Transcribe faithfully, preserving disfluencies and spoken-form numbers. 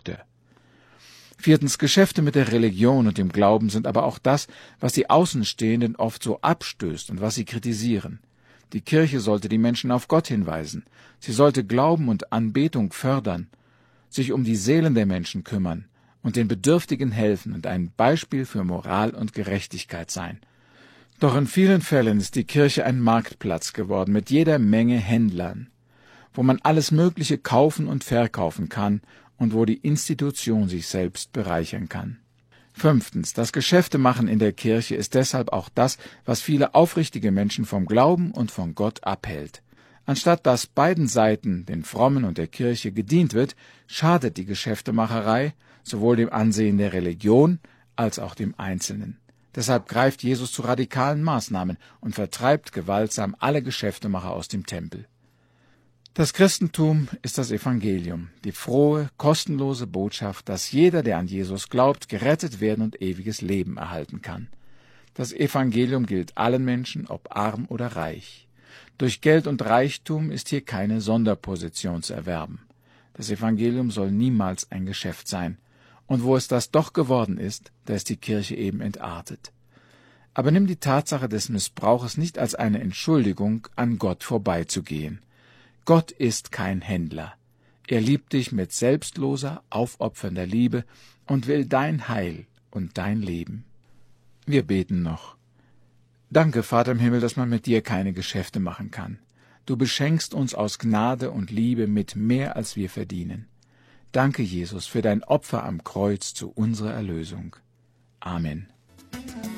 er. Viertens, Geschäfte mit der Religion und dem Glauben sind aber auch das, was die Außenstehenden oft so abstößt und was sie kritisieren. Die Kirche sollte die Menschen auf Gott hinweisen. Sie sollte Glauben und Anbetung fördern, sich um die Seelen der Menschen kümmern und den Bedürftigen helfen und ein Beispiel für Moral und Gerechtigkeit sein. Doch in vielen Fällen ist die Kirche ein Marktplatz geworden mit jeder Menge Händlern, wo man alles Mögliche kaufen und verkaufen kann und wo die Institution sich selbst bereichern kann. Fünftens, das Geschäftemachen in der Kirche ist deshalb auch das, was viele aufrichtige Menschen vom Glauben und von Gott abhält. Anstatt dass beiden Seiten, den Frommen und der Kirche, gedient wird, schadet die Geschäftemacherei sowohl dem Ansehen der Religion als auch dem Einzelnen. Deshalb greift Jesus zu radikalen Maßnahmen und vertreibt gewaltsam alle Geschäftemacher aus dem Tempel. Das Christentum ist das Evangelium, die frohe, kostenlose Botschaft, dass jeder, der an Jesus glaubt, gerettet werden und ewiges Leben erhalten kann. Das Evangelium gilt allen Menschen, ob arm oder reich. Durch Geld und Reichtum ist hier keine Sonderposition zu erwerben. Das Evangelium soll niemals ein Geschäft sein. Und wo es das doch geworden ist, da ist die Kirche eben entartet. Aber nimm die Tatsache des Missbrauches nicht als eine Entschuldigung, an Gott vorbeizugehen. Gott ist kein Händler. Er liebt dich mit selbstloser, aufopfernder Liebe und will dein Heil und dein Leben. Wir beten noch. Danke, Vater im Himmel, dass man mit dir keine Geschäfte machen kann. Du beschenkst uns aus Gnade und Liebe mit mehr, als wir verdienen. Danke, Jesus, für dein Opfer am Kreuz zu unserer Erlösung. Amen.